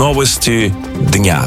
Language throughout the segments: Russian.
Новости дня.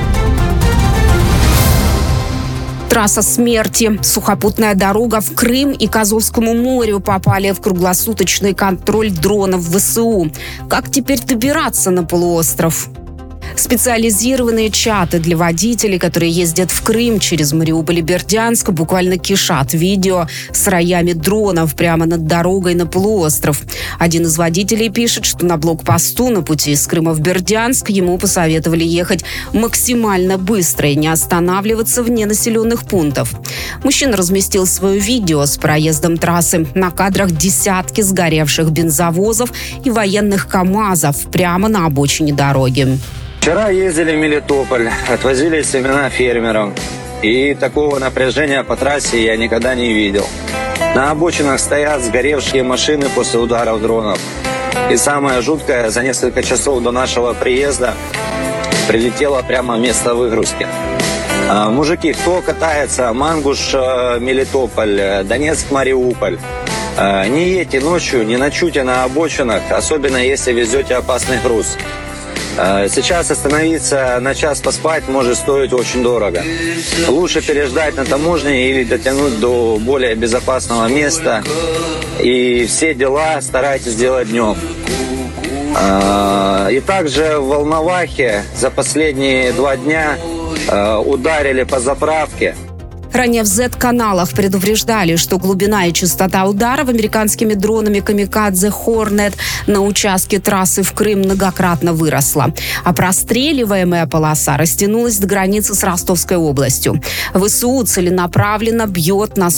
Трасса смерти. Сухопутная дорога в Крым и к Азовскому морю попали в круглосуточный контроль дронов ВСУ. Как теперь добираться на полуостров? Специализированные чаты для водителей, которые ездят в Крым через Мариуполь и Бердянск, буквально кишат видео с роями дронов прямо над дорогой на полуостров. Один из водителей пишет, что на блокпосту на пути из Крыма в Бердянск ему посоветовали ехать максимально быстро и не останавливаться вне населенных пунктов. Мужчина разместил свое видео с проездом трассы. На кадрах десятки сгоревших бензовозов и военных КАМАЗов прямо на обочине дороги. Вчера ездили в Мелитополь, отвозили семена фермерам. И такого напряжения по трассе я никогда не видел. На обочинах стоят сгоревшие машины после ударов дронов. И самое жуткое, за несколько часов до нашего приезда прилетело прямо в место выгрузки. Мужики, кто катается Мангуш, Мелитополь, Донецк, Мариуполь, не едьте ночью, не ночуйте на обочинах, особенно если везете опасный груз. Сейчас остановиться на час поспать может стоить очень дорого. Лучше переждать на таможне или дотянуть до более безопасного места. И все дела старайтесь делать днем. И также в Волновахе за последние 2 дня ударили по заправке. Ранее в Z-каналах предупреждали, что глубина и частота ударов американскими дронами «Камикадзе Хорнет» на участке трассы в Крым многократно выросла. А простреливаемая полоса растянулась до границы с Ростовской областью. ВСУ целенаправленно бьет на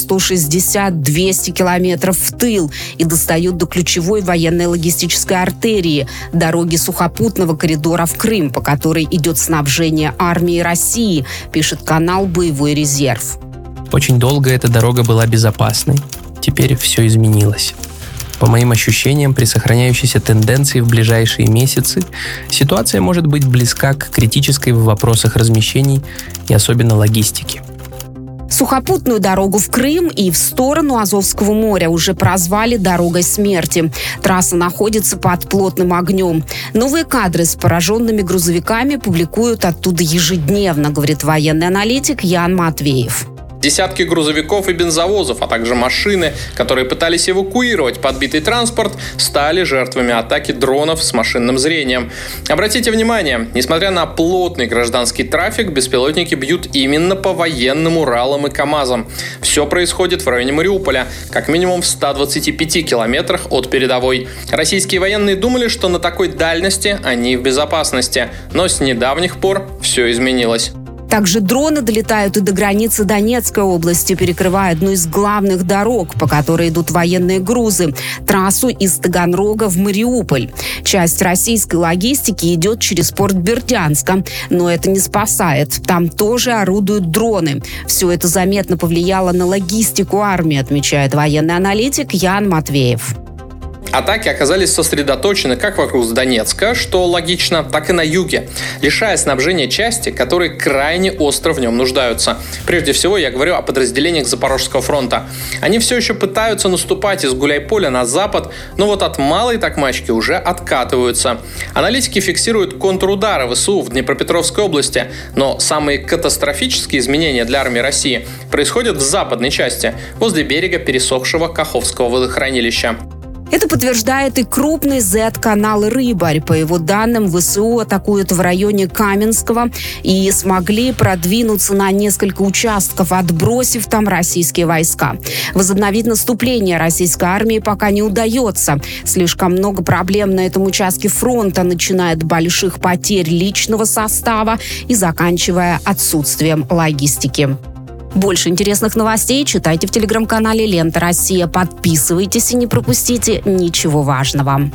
160-200 километров в тыл и достает до ключевой военной логистической артерии – дороги сухопутного коридора в Крым, по которой идет снабжение армии России, пишет канал «Боевой резерв». Очень долго эта дорога была безопасной. Теперь все изменилось. По моим ощущениям, при сохраняющейся тенденции в ближайшие месяцы ситуация может быть близка к критической в вопросах размещений и особенно логистики. Сухопутную дорогу в Крым и в сторону Азовского моря уже прозвали «дорогой смерти». Трасса находится под плотным огнем. Новые кадры с пораженными грузовиками публикуют оттуда ежедневно, говорит военный аналитик Ян Матвеев. Десятки грузовиков и бензовозов, а также машины, которые пытались эвакуировать подбитый транспорт, стали жертвами атаки дронов с машинным зрением. Обратите внимание, несмотря на плотный гражданский трафик, беспилотники бьют именно по военным Уралам и КАМАЗам. Все происходит в районе Мариуполя, как минимум в 125 километрах от передовой. Российские военные думали, что на такой дальности они в безопасности, но с недавних пор все изменилось. Также дроны долетают и до границы Донецкой области, перекрывая одну из главных дорог, по которой идут военные грузы – трассу из Таганрога в Мариуполь. Часть российской логистики идет через порт Бердянска, но это не спасает. Там тоже орудуют дроны. Все это заметно повлияло на логистику армии, отмечает военный аналитик Ян Матвеев. Атаки оказались сосредоточены как вокруг Донецка, что логично, так и на юге, лишая снабжения части, которые крайне остро в нем нуждаются. Прежде всего, я говорю о подразделениях Запорожского фронта. Они все еще пытаются наступать из Гуляйполя на запад, но вот от Малой Токмачки уже откатываются. Аналитики фиксируют контрудары ВСУ в Днепропетровской области, но самые катастрофические изменения для армии России происходят в западной части, возле берега пересохшего Каховского водохранилища. Это подтверждает и крупный Z-канал «Рыбарь». По его данным, ВСУ атакуют в районе Каменского и смогли продвинуться на несколько участков, отбросив там российские войска. Возобновить наступление российской армии пока не удается. Слишком много проблем на этом участке фронта, начиная от больших потерь личного состава и заканчивая отсутствием логистики. Больше интересных новостей читайте в телеграм-канале «Лента Россия». Подписывайтесь и не пропустите ничего важного.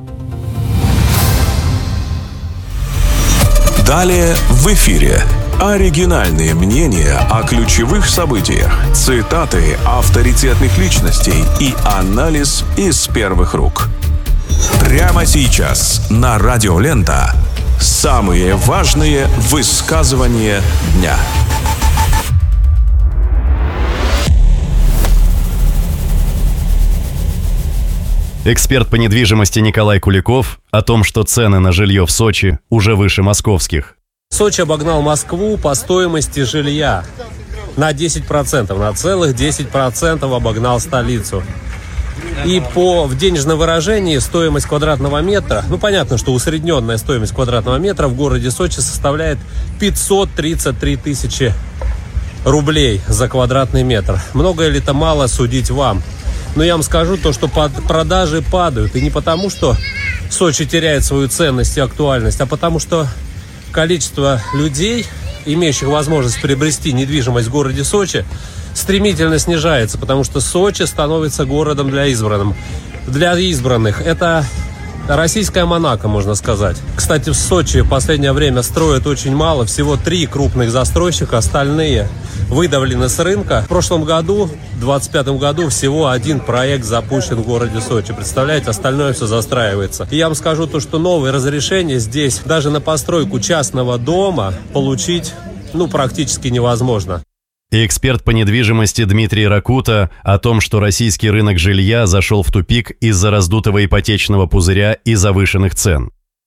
Далее в эфире. Оригинальные мнения о ключевых событиях, цитаты авторитетных личностей и анализ из первых рук. Прямо сейчас на Радио Лента самые важные высказывания дня. Эксперт по недвижимости Николай Куликов о том, что цены на жилье в Сочи уже выше московских. Сочи обогнал Москву по стоимости жилья на 10%, на целых 10% обогнал столицу. И в денежном выражении стоимость квадратного метра, понятно, что усредненная стоимость квадратного метра в городе Сочи составляет 533 тысячи рублей за квадратный метр. Много или это мало, судить вам. Но я вам скажу то, что продажи падают. И не потому, что Сочи теряет свою ценность и актуальность, а потому что количество людей, имеющих возможность приобрести недвижимость в городе Сочи, стремительно снижается, потому что Сочи становится городом для избранных. Это российская Монако, можно сказать. Кстати, в Сочи в последнее время строят очень мало, всего 3 крупных застройщика, остальные выдавлены с рынка. В прошлом году, в 2025 году, всего 1 проект запущен в городе Сочи. Представляете, остальное все застраивается. И я вам скажу то, что новые разрешения здесь даже на постройку частного дома получить практически невозможно. И эксперт по недвижимости Дмитрий Ракута о том, что российский рынок жилья зашел в тупик из-за раздутого ипотечного пузыря и завышенных цен.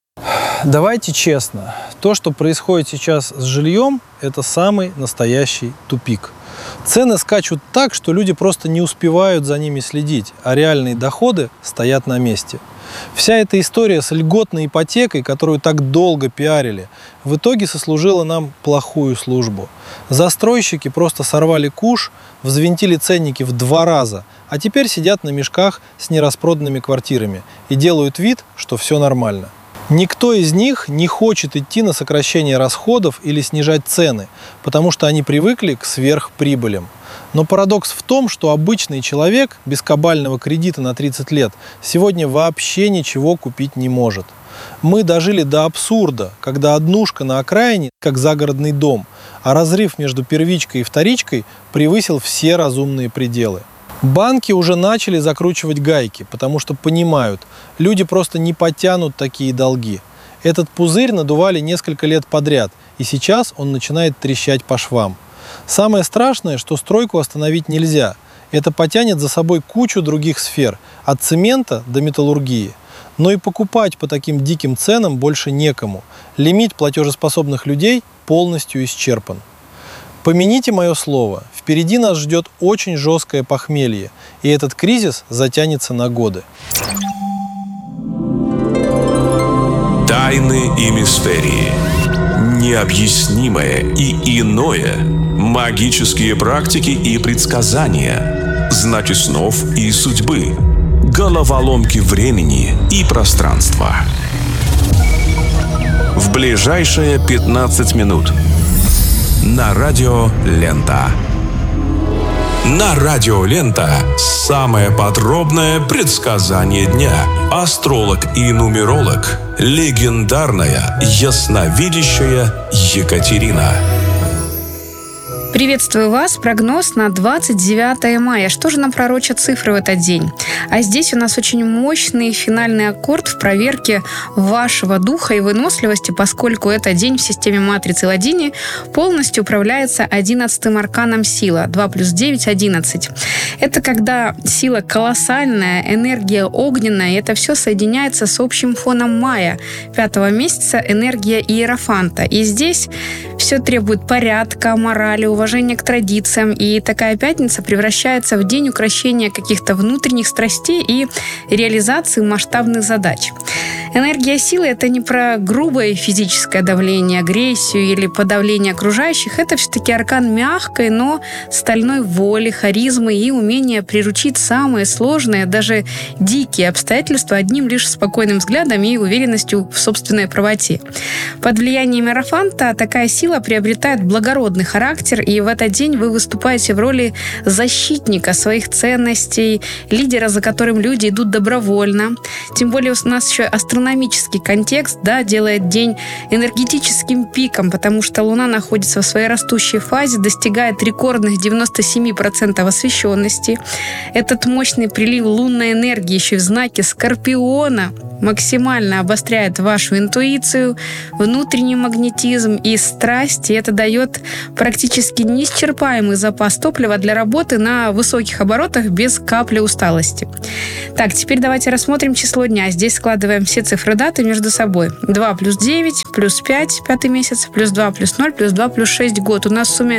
Давайте честно, то, что происходит сейчас с жильем, это самый настоящий тупик. Цены скачут так, что люди просто не успевают за ними следить, а реальные доходы стоят на месте. Вся эта история с льготной ипотекой, которую так долго пиарили, в итоге сослужила нам плохую службу. Застройщики просто сорвали куш, взвинтили ценники в 2 раза, а теперь сидят на мешках с нераспроданными квартирами и делают вид, что все нормально. Никто из них не хочет идти на сокращение расходов или снижать цены, потому что они привыкли к сверхприбылям. Но парадокс в том, что обычный человек без кабального кредита на 30 лет сегодня вообще ничего купить не может. Мы дожили до абсурда, когда однушка на окраине как загородный дом, а разрыв между первичкой и вторичкой превысил все разумные пределы. Банки уже начали закручивать гайки, потому что понимают, люди просто не потянут такие долги. Этот пузырь надували несколько лет подряд, и сейчас он начинает трещать по швам. Самое страшное, что стройку остановить нельзя. Это потянет за собой кучу других сфер, от цемента до металлургии. Но и покупать по таким диким ценам больше некому. Лимит платежеспособных людей полностью исчерпан. Помяните мое слово, впереди нас ждет очень жесткое похмелье, и этот кризис затянется на годы. Тайны и мистерии. Необъяснимое и иное. Магические практики и предсказания. Знаки снов и судьбы. Головоломки времени и пространства. В ближайшие 15 минут. На радио «Лента». На радио «Лента» самое подробное предсказание дня. Астролог и нумеролог, легендарная ясновидящая Екатерина. Приветствую вас. Прогноз на 29 мая. Что же нам пророчат цифры в этот день? А здесь у нас очень мощный финальный аккорд в проверке вашего духа и выносливости, поскольку этот день в системе матрицы Ладини полностью управляется 11-м арканом сила. 2 плюс 9 – 11. Это когда сила колоссальная, энергия огненная, и это все соединяется с общим фоном мая, 5-го месяца, энергия Иерофанта. И здесь все требует порядка, морали, уважения к традициям, и такая пятница превращается в день укрощения каких-то внутренних страстей и реализации масштабных задач. Энергия силы – это не про грубое физическое давление, агрессию или подавление окружающих. Это все-таки аркан мягкой, но стальной воли, харизмы и умения приручить самые сложные, даже дикие обстоятельства одним лишь спокойным взглядом и уверенностью в собственной правоте. Под влиянием Иерофанта такая сила приобретает благородный характер, и в этот день вы выступаете в роли защитника своих ценностей, лидера, за которым люди идут добровольно. Тем более у нас еще астрономический контекст, делает день энергетическим пиком, потому что Луна находится в своей растущей фазе, достигает рекордных 97% освещенности. Этот мощный прилив лунной энергии еще в знаке Скорпиона максимально обостряет вашу интуицию, внутренний магнетизм и страсть, и это дает практически неисчерпаемый запас топлива для работы на высоких оборотах без капли усталости. Так, теперь давайте рассмотрим число дня. Здесь складываем все цифры даты между собой. 2 плюс 9, плюс 5, 5-й месяц, плюс 2 плюс 0, плюс 2 плюс 6 год. У нас в сумме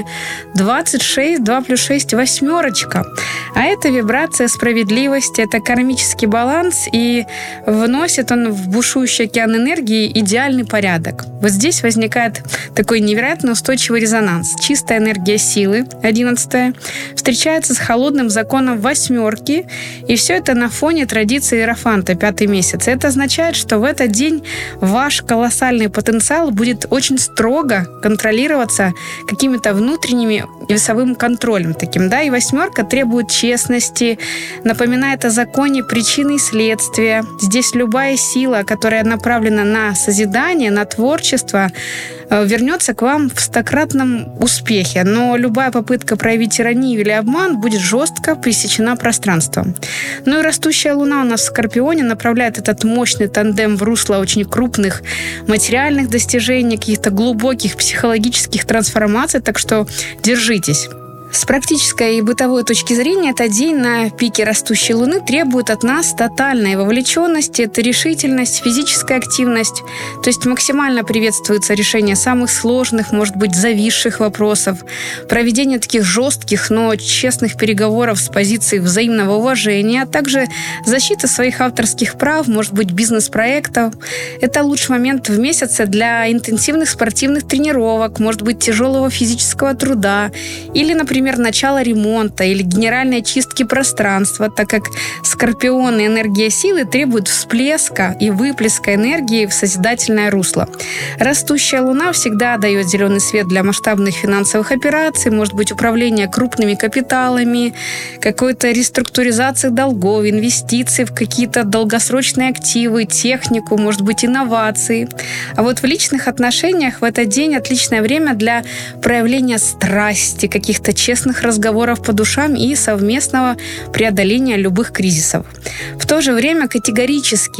26, 2 плюс 6 восьмерочка. А это вибрация справедливости, это кармический баланс, и вносит он в бушующий океан энергии идеальный порядок. Вот здесь возникает такой невероятно устойчивый резонанс. Чистая энергия силы, 11-я, встречается с холодным законом восьмерки, и все это на фоне традиции Иерофанта, 5-й месяц. Это означает, что в этот день ваш колоссальный потенциал будет очень строго контролироваться какими-то внутренними весовым контролем таким, да, и восьмерка требует честности, напоминает о законе причины и следствия. Здесь любая сила, которая направлена на созидание, на творчество, вернется к вам в стократном успехе. Но любая попытка проявить тиранию или обман будет жестко пресечена пространством. Ну и растущая луна у нас в Скорпионе направляет этот мощный тандем в русло очень крупных материальных достижений, каких-то глубоких психологических трансформаций, так что держитесь. С практической и бытовой точки зрения, этот день на пике растущей Луны требует от нас тотальной вовлеченности, это решительность, физическая активность. То есть максимально приветствуется решение самых сложных, может быть, зависших вопросов, проведение таких жестких, но честных переговоров с позиции взаимного уважения, а также защита своих авторских прав, может быть, бизнес-проектов. Это лучший момент в месяце для интенсивных спортивных тренировок, может быть, тяжелого физического труда или, например, начало ремонта или генеральной чистки пространства, так как Скорпион и энергия силы требуют всплеска и выплеска энергии в созидательное русло. Растущая Луна всегда дает зеленый свет для масштабных финансовых операций, может быть, управление крупными капиталами, какой-то реструктуризации долгов, инвестиций в какие-то долгосрочные активы, технику, может быть, инновации. А вот в личных отношениях в этот день отличное время для проявления страсти, каких-то честных разговоров по душам и совместного преодоления любых кризисов. В то же время категорически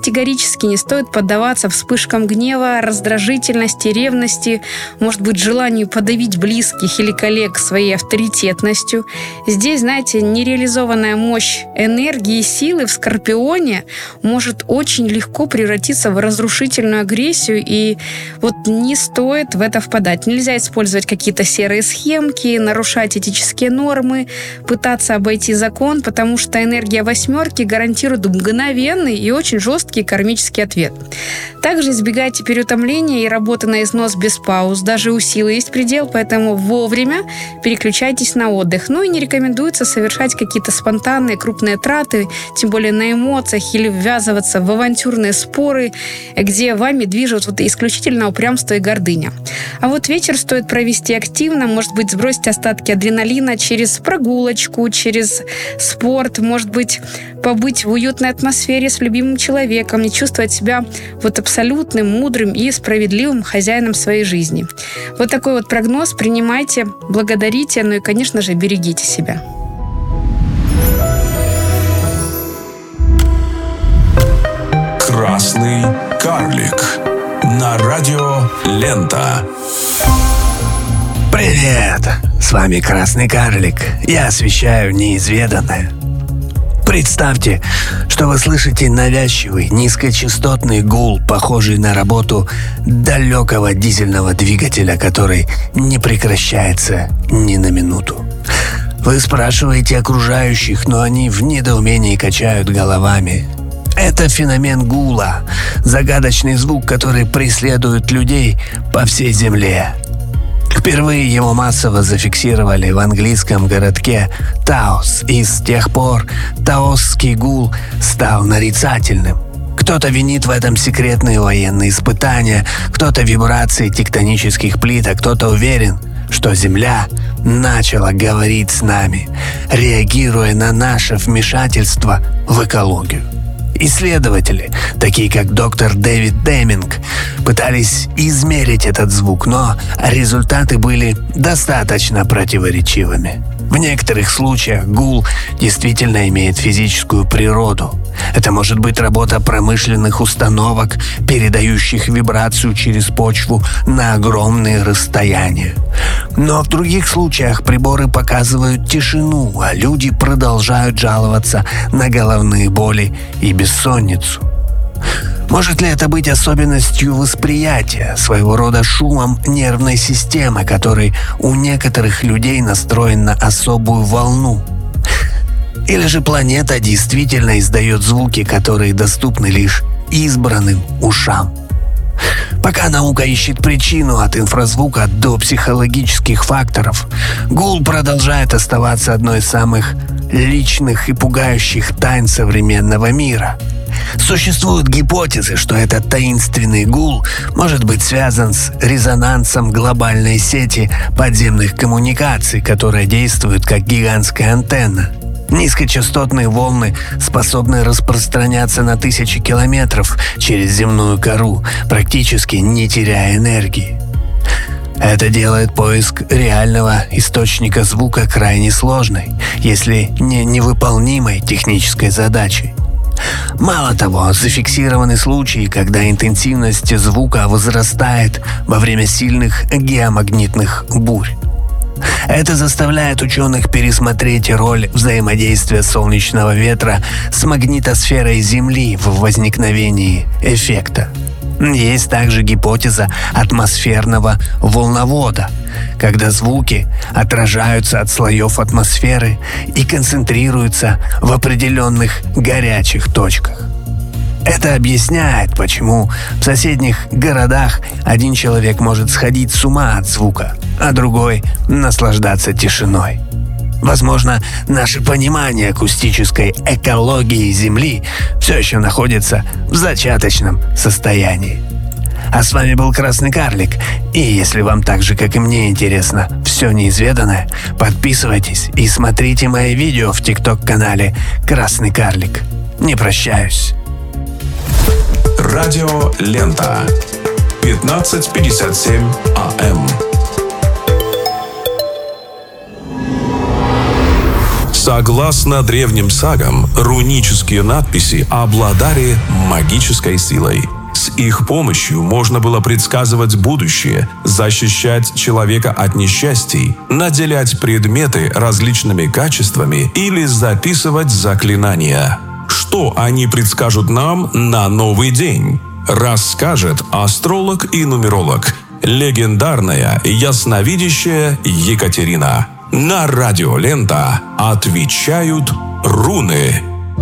не стоит поддаваться вспышкам гнева, раздражительности, ревности, может быть, желанию подавить близких или коллег своей авторитетностью. Здесь, знаете, нереализованная мощь энергии и силы в Скорпионе может очень легко превратиться в разрушительную агрессию, и вот не стоит в это впадать. Нельзя использовать какие-то серые схемки, нарушать этические нормы, пытаться обойти закон, потому что энергия восьмерки гарантирует мгновенный и очень жесткий кармический ответ. Также избегайте переутомления и работы на износ без пауз. Даже у силы есть предел, поэтому вовремя переключайтесь на отдых. Ну и не рекомендуется совершать какие-то спонтанные крупные траты, тем более на эмоциях, или ввязываться в авантюрные споры, где вами движут исключительно упрямство и гордыня. А вот вечер стоит провести активно, может быть, сбросить остатки адреналина через прогулочку, через спорт, может быть, побыть в уютной атмосфере с любимым человеком и чувствовать себя абсолютным, мудрым и справедливым хозяином своей жизни. Вот такой вот прогноз. Принимайте, благодарите, ну и, конечно же, берегите себя. Красный карлик на радио Лента. Привет! С вами Красный Карлик. Я освещаю неизведанное. Представьте, что вы слышите навязчивый, низкочастотный гул, похожий на работу далекого дизельного двигателя, который не прекращается ни на минуту. Вы спрашиваете окружающих, но они в недоумении качают головами. Это феномен гула, загадочный звук, который преследует людей по всей Земле. Впервые его массово зафиксировали в английском городке Таос, и с тех пор таосский гул стал нарицательным. Кто-то винит в этом секретные военные испытания, кто-то вибрации тектонических плит, а кто-то уверен, что Земля начала говорить с нами, реагируя на наше вмешательство в экологию. Исследователи, такие как доктор Дэвид Деминг, пытались измерить этот звук, но результаты были достаточно противоречивыми. В некоторых случаях гул действительно имеет физическую природу. Это может быть работа промышленных установок, передающих вибрацию через почву на огромные расстояния. Но в других случаях приборы показывают тишину, а люди продолжают жаловаться на головные боли и бессонницу. Может ли это быть особенностью восприятия, своего рода шумом нервной системы, который у некоторых людей настроен на особую волну? Или же планета действительно издает звуки, которые доступны лишь избранным ушам? Пока наука ищет причину от инфразвука до психологических факторов, гул продолжает оставаться одной из самых личных и пугающих тайн современного мира. Существуют гипотезы, что этот таинственный гул может быть связан с резонансом глобальной сети подземных коммуникаций, которая действует как гигантская антенна. Низкочастотные волны способны распространяться на тысячи километров через земную кору, практически не теряя энергии. Это делает поиск реального источника звука крайне сложной, если не невыполнимой технической задачей. Мало того, зафиксированы случаи, когда интенсивность звука возрастает во время сильных геомагнитных бурь. Это заставляет ученых пересмотреть роль взаимодействия солнечного ветра с магнитосферой Земли в возникновении эффекта. Есть также гипотеза атмосферного волновода, когда звуки отражаются от слоев атмосферы и концентрируются в определенных горячих точках. Это объясняет, почему в соседних городах один человек может сходить с ума от звука, а другой наслаждаться тишиной. Возможно, наше понимание акустической экологии Земли все еще находится в зачаточном состоянии. А с вами был Красный Карлик. И если вам так же, как и мне, интересно все неизведанное, подписывайтесь и смотрите мои видео в ТикТок-канале «Красный Карлик». Не прощаюсь. Радио Лента. 15:57 АМ. Согласно древним сагам, рунические надписи обладали магической силой. С их помощью можно было предсказывать будущее, защищать человека от несчастий, наделять предметы различными качествами или записывать заклинания. Что они предскажут нам на новый день? Расскажет астролог и нумеролог, легендарная ясновидящая Екатерина. На радио Лента отвечают руны.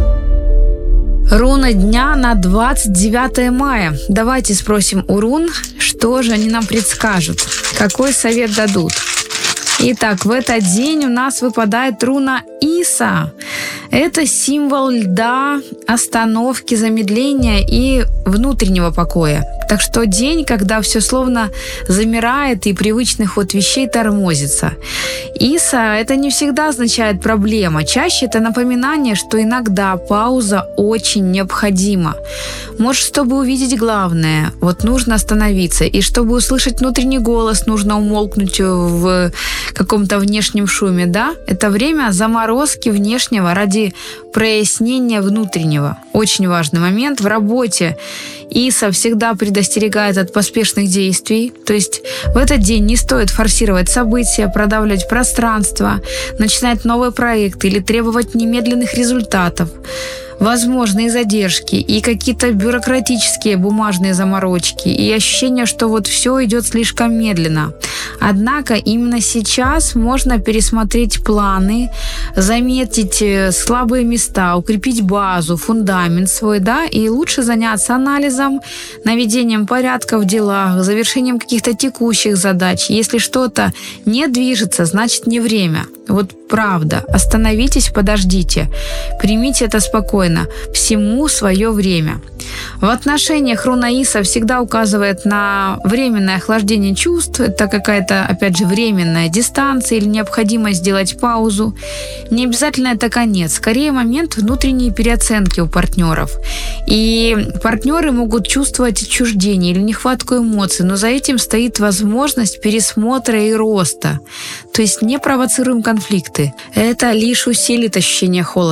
Руна дня на 29 мая. Давайте спросим у рун, что же они нам предскажут, какой совет дадут. Итак, в этот день у нас выпадает руна Иса. Это символ льда, остановки, замедления и внутреннего покоя. Так что день, когда все словно замирает и привычный ход вещей тормозится. Иса – это не всегда означает проблема. Чаще это напоминание, что иногда пауза очень необходима. Может, чтобы увидеть главное, вот нужно остановиться. И чтобы услышать внутренний голос, нужно умолкнуть в каком-то внешнем шуме, да? Это время заморозки внешнего ради прояснения внутреннего. Очень важный момент. В работе Иса всегда предостерегает от поспешных действий. То есть в этот день не стоит форсировать события, продавливать пространство, начинать новые проекты или требовать немедленных результатов. Возможные задержки и какие-то бюрократические бумажные заморочки и ощущение, что вот все идет слишком медленно. Однако именно сейчас можно пересмотреть планы, заметить слабые места, укрепить базу, фундамент свой, да, и лучше заняться анализом, наведением порядка в делах, завершением каких-то текущих задач. Если что-то не движется, значит не время. Вот правда. Остановитесь, подождите. Примите это спокойно. Всему свое время. В отношениях руна Иса всегда указывает на временное охлаждение чувств. Это какая-то, опять же, временная дистанция или необходимость сделать паузу. Не обязательно это конец. Скорее, момент внутренней переоценки у партнеров. И партнеры могут чувствовать отчуждение или нехватку эмоций, но за этим стоит возможность пересмотра и роста. То есть не провоцируем конфликты. Это лишь усилит ощущение холода.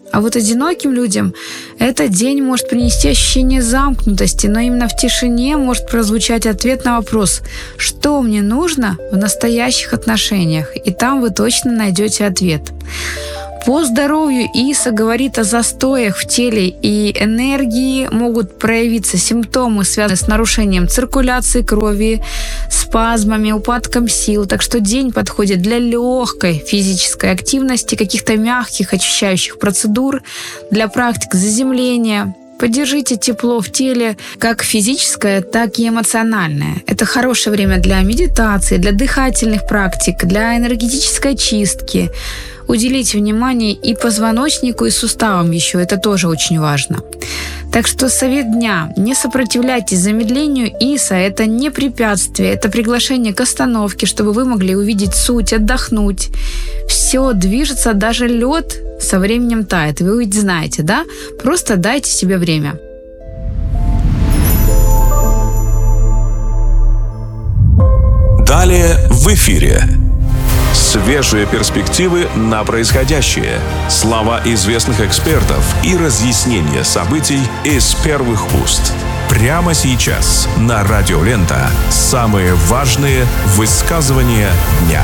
А вот одиноким людям этот день может принести ощущение замкнутости, но именно в тишине может прозвучать ответ на вопрос, что мне нужно в настоящих отношениях, и там вы точно найдете ответ. По здоровью Иса говорит о застоях в теле и энергии, могут проявиться симптомы, связанные с нарушением циркуляции крови, спазмами, упадком сил. Так что день подходит для легкой физической активности, каких-то мягких очищающих процедур, для практик заземления. Поддержите тепло в теле, как физическое, так и эмоциональное. Это хорошее время для медитации, для дыхательных практик, для энергетической чистки. Уделите внимание и позвоночнику, и суставам еще. Это тоже очень важно. Так что совет дня. Не сопротивляйтесь замедлению Иса. Это не препятствие, это приглашение к остановке, чтобы вы могли увидеть суть, отдохнуть. Все движется, даже лед со временем тает. Вы ведь знаете, да? Просто дайте себе время. Далее в эфире. Свежие перспективы на происходящее, слова известных экспертов и разъяснения событий из первых уст. Прямо сейчас на Радио Лента самые важные высказывания дня.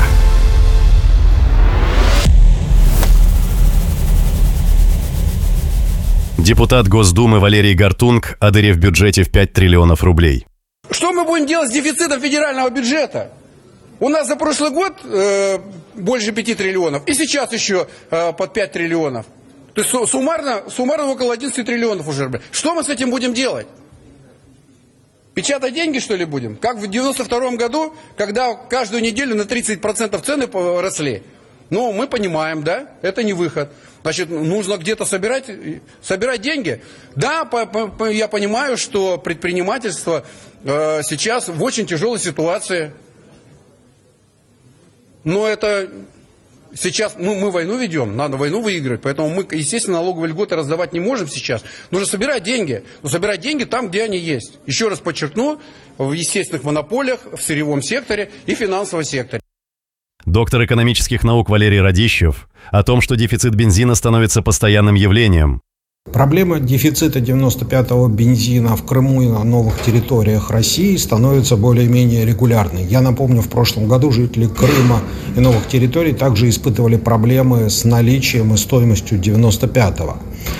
Депутат Госдумы Валерий Гартунг о дыре в бюджете в 5 триллионов рублей. Что мы будем делать с дефицитом федерального бюджета? У нас за прошлый год больше 5 триллионов, и сейчас еще под 5 триллионов. То есть суммарно около 11 триллионов уже. Что мы с этим будем делать? Печатать деньги, что ли, будем? Как в 92-м году, когда каждую неделю на 30% цены росли. Ну, мы понимаем, да, это не выход. Значит, нужно где-то собирать деньги. Да, я понимаю, что предпринимательство сейчас в очень тяжелой ситуации. Но это сейчас, мы войну ведем, надо войну выигрывать, поэтому мы, естественно, налоговые льготы раздавать не можем сейчас. Нужно собирать деньги, но собирать деньги там, где они есть. Еще раз подчеркну, в естественных монополиях, в сырьевом секторе и финансовом секторе. Доктор экономических наук Валерий Радищев о том, что дефицит бензина становится постоянным явлением. Проблема дефицита 95-го бензина в Крыму и на новых территориях России становится более-менее регулярной. Я напомню, в прошлом году жители Крыма и новых территорий также испытывали проблемы с наличием и стоимостью 95-го.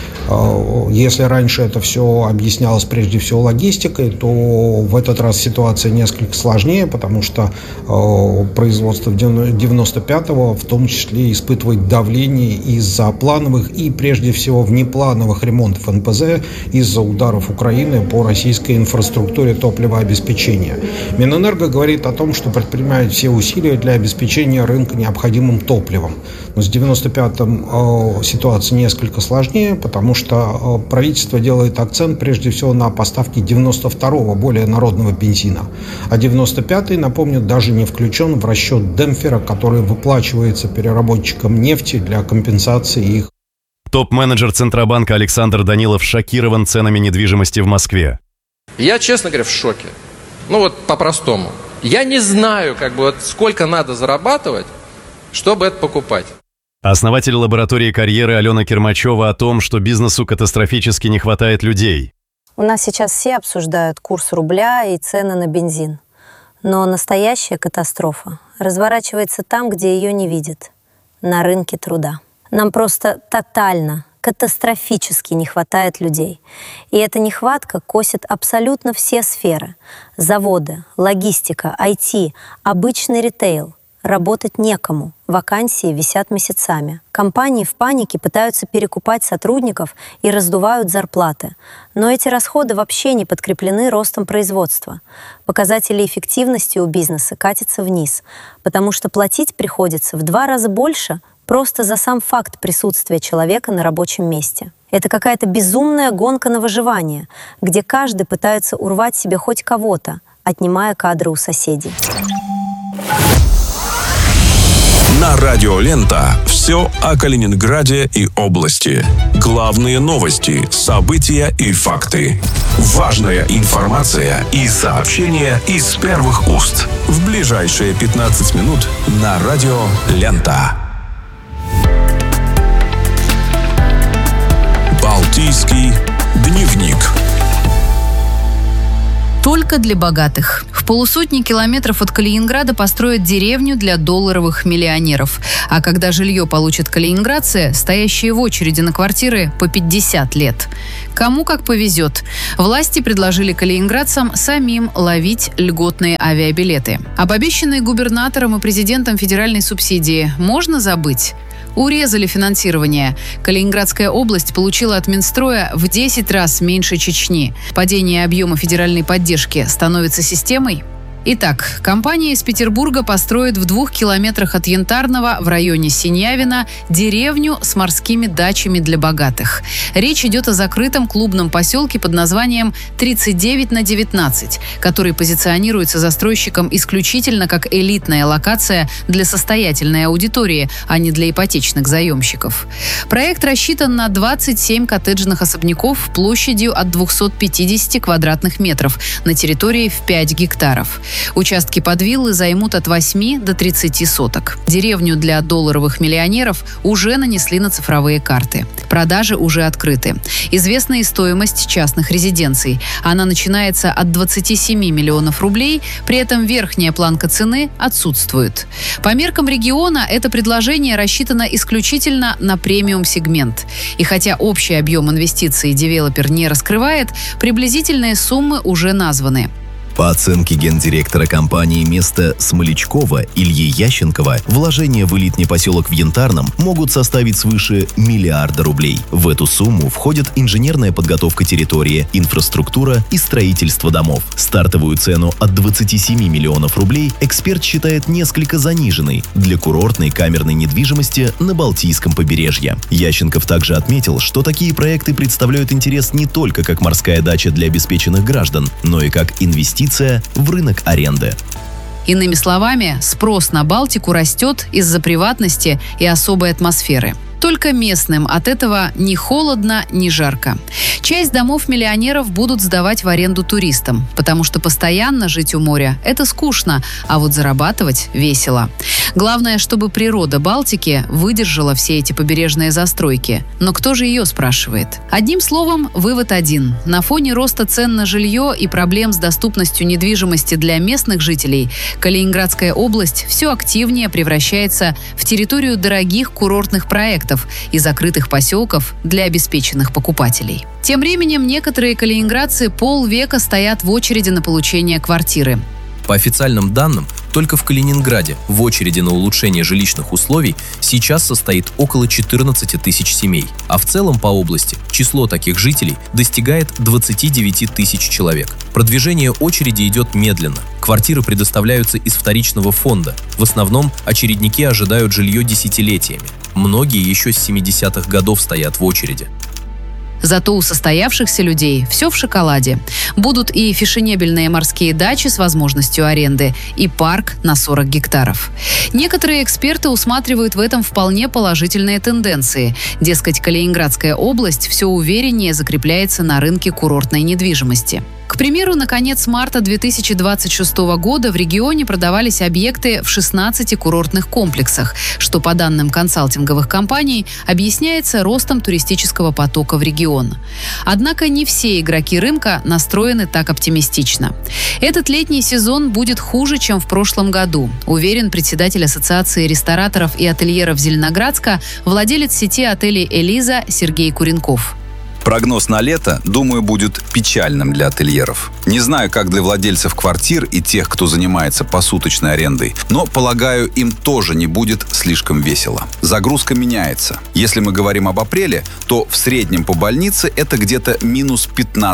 Если раньше это все объяснялось прежде всего логистикой, то в этот раз ситуация несколько сложнее, потому что производство 95-го в том числе испытывает давление из-за плановых и прежде всего внеплановых ремонтов НПЗ из-за ударов Украины по российской инфраструктуре топливообеспечения. Минэнерго говорит о том, что предпринимает все усилия для обеспечения рынка необходимым топливом. Но с 95-м ситуация несколько сложнее, потому что правительство делает акцент прежде всего на поставке 92-го, более народного бензина. А 95-й, напомню, даже не включен в расчет демпфера, который выплачивается переработчикам нефти для компенсации их. Топ-менеджер Центробанка Александр Данилов шокирован ценами недвижимости в Москве. Я, честно говоря, в шоке. Ну вот по-простому. Я не знаю, сколько надо зарабатывать, чтобы это покупать. Основатель лаборатории карьеры Алена Кермачева о том, что бизнесу катастрофически не хватает людей. У нас сейчас все обсуждают курс рубля и цены на бензин. Но настоящая катастрофа разворачивается там, где ее не видят. На рынке труда. Нам просто тотально, катастрофически не хватает людей. И эта нехватка косит абсолютно все сферы. Заводы, логистика, IT, обычный ритейл. Работать некому. Вакансии висят месяцами. Компании в панике пытаются перекупать сотрудников и раздувают зарплаты. Но эти расходы вообще не подкреплены ростом производства. Показатели эффективности у бизнеса катятся вниз, потому что платить приходится в 2 раза больше просто за сам факт присутствия человека на рабочем месте. Это какая-то безумная гонка на выживание, где каждый пытается урвать себе хоть кого-то, отнимая кадры у соседей. На Радио Лента все о Калининграде и области. Главные новости, события и факты. Важная информация и сообщения из первых уст. В ближайшие 15 минут на Радио Лента. Балтийский дневник. Только для богатых. В полусотни километров от Калининграда построят деревню для долларовых миллионеров. А когда жилье получат калининградцы, стоящие в очереди на квартиры по 50 лет. Кому как повезет. Власти предложили калининградцам самим ловить льготные авиабилеты. Об обещанной губернатором и президентом федеральной субсидии можно забыть? Урезали финансирование. Калининградская область получила от Минстроя в 10 раз меньше Чечни. Падение объема федеральной поддержки становится системой? Итак, компания из Петербурга построит в 2 километрах от Янтарного в районе Синявина деревню с морскими дачами для богатых. Речь идет о закрытом клубном поселке под названием 39/19, который позиционируется застройщиком исключительно как элитная локация для состоятельной аудитории, а не для ипотечных заемщиков. Проект рассчитан на 27 коттеджных особняков площадью от 250 квадратных метров на территории в 5 гектаров. Участки под виллы займут от 8 до 30 соток. Деревню для долларовых миллионеров уже нанесли на цифровые карты. Продажи уже открыты. Известна и стоимость частных резиденций. Она начинается от 27 миллионов рублей, при этом верхняя планка цены отсутствует. По меркам региона это предложение рассчитано исключительно на премиум-сегмент. И хотя общий объем инвестиций девелопер не раскрывает, приблизительные суммы уже названы. По оценке гендиректора компании «Место» Смолячкова Ильи Ященкова, вложения в элитный поселок в Янтарном могут составить свыше 1 миллиарда рублей. В эту сумму входят инженерная подготовка территории, инфраструктура и строительство домов. Стартовую цену от 27 миллионов рублей эксперт считает несколько заниженной для курортной камерной недвижимости на Балтийском побережье. Ященков также отметил, что такие проекты представляют интерес не только как морская дача для обеспеченных граждан, но и как инвестиция в рынок аренды. Иными словами, спрос на Балтику растет из-за приватности и особой атмосферы. Только местным от этого ни холодно, ни жарко. Часть домов миллионеров будут сдавать в аренду туристам, потому что постоянно жить у моря – это скучно, а вот зарабатывать весело. Главное, чтобы природа Балтики выдержала все эти побережные застройки. Но кто же ее спрашивает? Одним словом, вывод один. На фоне роста цен на жилье и проблем с доступностью недвижимости для местных жителей, Калининградская область все активнее превращается в территорию дорогих курортных проектов и закрытых поселков для обеспеченных покупателей. Тем временем некоторые калининградцы полвека стоят в очереди на получение квартиры. По официальным данным, только в Калининграде в очереди на улучшение жилищных условий сейчас состоит около 14 тысяч семей, а в целом по области число таких жителей достигает 29 тысяч человек. Продвижение очереди идет медленно. Квартиры предоставляются из вторичного фонда. В основном очередники ожидают жилье десятилетиями. Многие еще с 70-х годов стоят в очереди. Зато у состоявшихся людей все в шоколаде. Будут и фешенебельные морские дачи с возможностью аренды, и парк на 40 гектаров. Некоторые эксперты усматривают в этом вполне положительные тенденции. Дескать, Калининградская область все увереннее закрепляется на рынке курортной недвижимости. К примеру, на конец марта 2026 года в регионе продавались объекты в 16 курортных комплексах, что, по данным консалтинговых компаний, объясняется ростом туристического потока в регион. Однако не все игроки рынка настроены так оптимистично. Этот летний сезон будет хуже, чем в прошлом году, уверен председатель Ассоциации рестораторов и ательеров Зеленоградска, владелец сети отелей «Элиза» Сергей Куренков. Прогноз на лето, думаю, будет печальным для ательеров. Не знаю, как для владельцев квартир и тех, кто занимается посуточной арендой, но, полагаю, им тоже не будет слишком весело. Загрузка меняется. Если мы говорим об апреле, то в среднем по больнице это где-то минус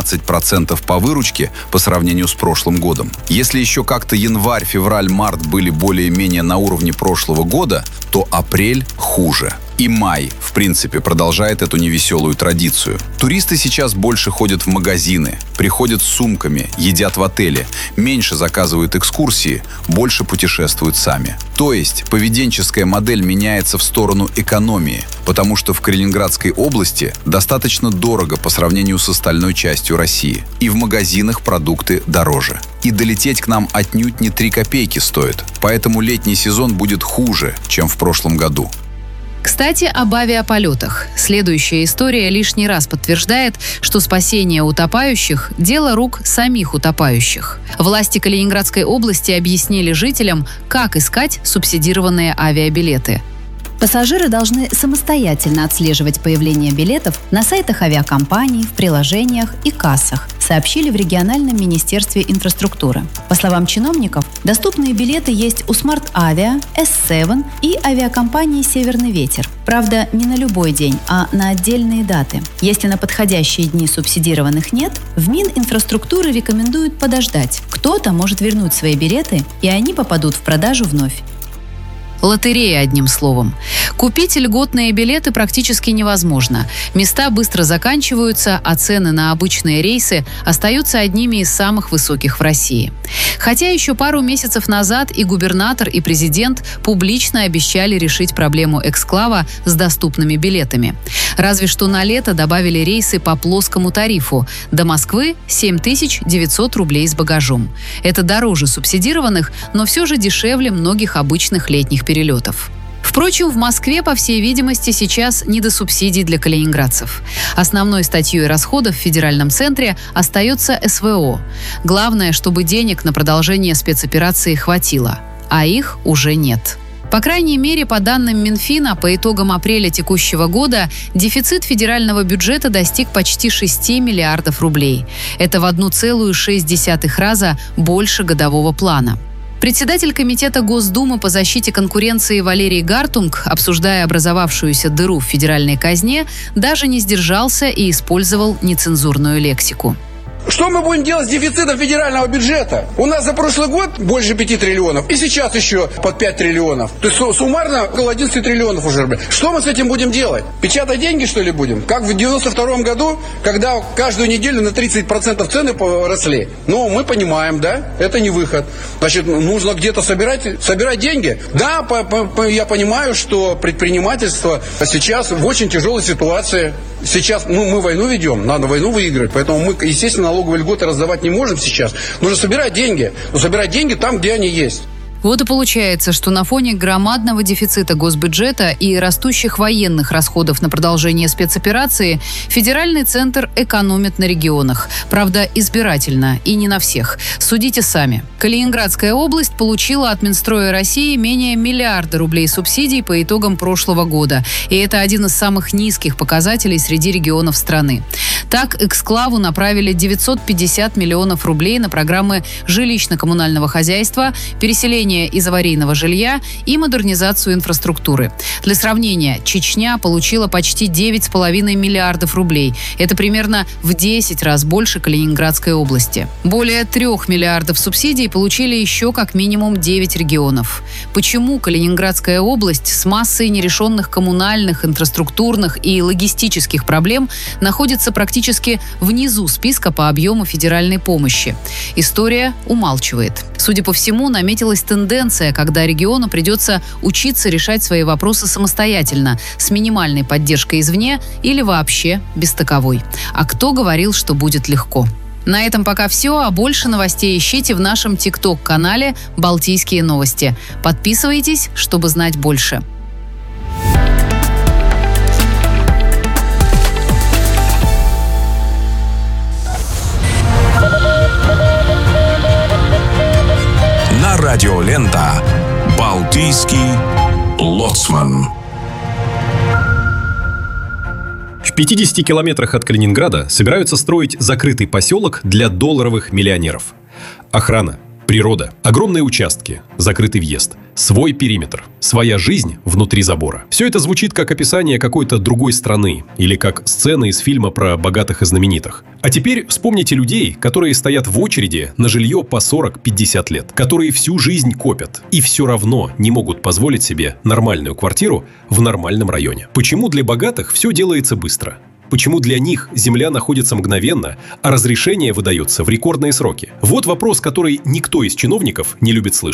15% по выручке по сравнению с прошлым годом. Если еще как-то январь, февраль, март были более-менее на уровне прошлого года, то апрель хуже. И май, в принципе, продолжает эту невеселую традицию. Туристы сейчас больше ходят в магазины, приходят с сумками, едят в отеле, меньше заказывают экскурсии, больше путешествуют сами. То есть поведенческая модель меняется в сторону экономии, потому что в Калининградской области достаточно дорого по сравнению с остальной частью России. И в магазинах продукты дороже. И долететь к нам отнюдь не 3 копейки стоит. Поэтому летний сезон будет хуже, чем в прошлом году. Кстати, об авиаполетах. Следующая история лишний раз подтверждает, что спасение утопающих – дело рук самих утопающих. Власти Калининградской области объяснили жителям, как искать субсидированные авиабилеты. Пассажиры должны самостоятельно отслеживать появление билетов на сайтах авиакомпаний, в приложениях и кассах, сообщили в региональном министерстве инфраструктуры. По словам чиновников, доступные билеты есть у Smart Avia, S7 и авиакомпании «Северный ветер». Правда, не на любой день, а на отдельные даты. Если на подходящие дни субсидированных нет, в Мининфраструктуры рекомендуют подождать. Кто-то может вернуть свои билеты, и они попадут в продажу вновь. Лотерея, одним словом. Купить льготные билеты практически невозможно. Места быстро заканчиваются, а цены на обычные рейсы остаются одними из самых высоких в России. Хотя еще пару месяцев назад и губернатор, и президент публично обещали решить проблему эксклава с доступными билетами. Разве что на лето добавили рейсы по плоскому тарифу. До Москвы 7900 рублей с багажом. Это дороже субсидированных, но все же дешевле многих обычных летних перелетов. Впрочем, в Москве, по всей видимости, сейчас не до субсидий для калининградцев. Основной статьей расходов в федеральном центре остается СВО. Главное, чтобы денег на продолжение спецоперации хватило. А их уже нет. По крайней мере, по данным Минфина, по итогам апреля текущего года дефицит федерального бюджета достиг почти 6 миллиардов рублей. Это в 1,6 раза больше годового плана. Председатель Комитета Госдумы по защите конкуренции Валерий Гартунг, обсуждая образовавшуюся дыру в федеральной казне, даже не сдержался и использовал нецензурную лексику. Что мы будем делать с дефицитом федерального бюджета? У нас за прошлый год больше 5 триллионов, и сейчас еще под 5 триллионов. То есть суммарно около 11 триллионов уже рублей. Что мы с этим будем делать? Печатать деньги, что ли, будем? Как в 92 году, когда каждую неделю на 30% цены росли. Ну, мы понимаем, да, это не выход. Значит, нужно где-то собирать деньги. Да, я понимаю, что предпринимательство сейчас в очень тяжелой ситуации. Сейчас мы войну ведем, надо войну выиграть, поэтому мы, естественно, налоговые льготы раздавать не можем сейчас. Нужно собирать деньги. Но собирать деньги там, где они есть. Вот и получается, что на фоне громадного дефицита госбюджета и растущих военных расходов на продолжение спецоперации федеральный центр экономит на регионах. Правда, избирательно и не на всех. Судите сами. Калининградская область получила от Минстроя России менее миллиарда рублей субсидий по итогам прошлого года. И это один из самых низких показателей среди регионов страны. Так, эксклаву направили 950 миллионов рублей на программы жилищно-коммунального хозяйства, переселение из аварийного жилья и модернизацию инфраструктуры. Для сравнения, Чечня получила почти 9,5 миллиардов рублей. Это примерно в 10 раз больше Калининградской области. Более 3 миллиардов субсидий получили еще как минимум 9 регионов. Почему Калининградская область с массой нерешенных коммунальных, инфраструктурных и логистических проблем находится практически внизу списка по объему федеральной помощи? История умалчивает. Судя по всему, наметилась тенденция, когда региону придется учиться решать свои вопросы самостоятельно, с минимальной поддержкой извне или вообще без таковой. А кто говорил, что будет легко? На этом пока все, а больше новостей ищите в нашем ТикТок-канале «Балтийские новости». Подписывайтесь, чтобы знать больше. Радиолента «Балтийский лоцман». В 50 километрах от Калининграда собираются строить закрытый поселок для долларовых миллионеров. Охрана, природа, огромные участки, закрытый въезд, свой периметр, своя жизнь внутри забора. Все это звучит как описание какой-то другой страны или как сцена из фильма про богатых и знаменитых. А теперь вспомните людей, которые стоят в очереди на жилье по 40-50 лет, которые всю жизнь копят и все равно не могут позволить себе нормальную квартиру в нормальном районе. Почему для богатых все делается быстро? Почему для них земля находится мгновенно, а разрешение выдается в рекордные сроки? Вот вопрос, который никто из чиновников не любит слышать.